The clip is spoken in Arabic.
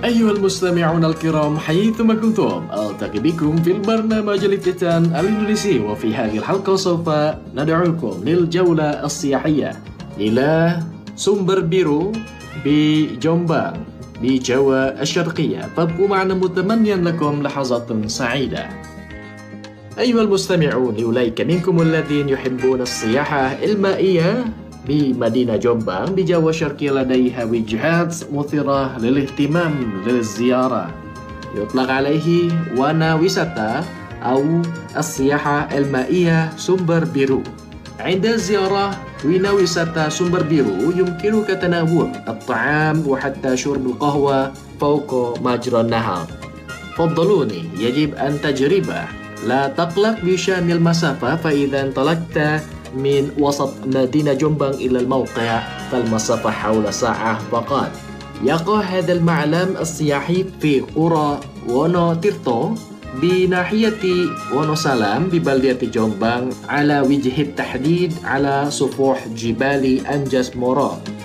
أيها المستمعون الكرام حيثما كنتم ألتقي بكم في البرنامج الفتان الإندونيسي، وفي هذه الحلقة سوف ندعوكم للجولة السياحية إلى سumber biru بجومبانغ بجاوا الشرقية. فابقوا معنا متمنيا لكم لحظات سعيدة. أيها المستمعون، لأولئك منكم الذين يحبون السياحة المائية بمدينة جومبانغ بجاوا الشرقية لديها وجهات مثيرة للاهتمام للزيارة، يطلق عليه wana wisata أو السياحة المائية سumber biru. عند زيارة ونا ويساتا سumber biru يمكنك تناول الطعام وحتى شرب القهوة فوق مجرى النهر. فضلوني، يجب أن تجربه. لا تقلق بشأن المسافة، فإذا انطلقت من وسط مدينة جومبانغ إلى الموقع فالمسافة حول ساعة فقط. يقع هذا المعلم السياحي في قرى وونوتيرتو بناحية وونوسالام ببلدة جومبانغ على وجه التحديد على سفوح جبال أنجاس مورو.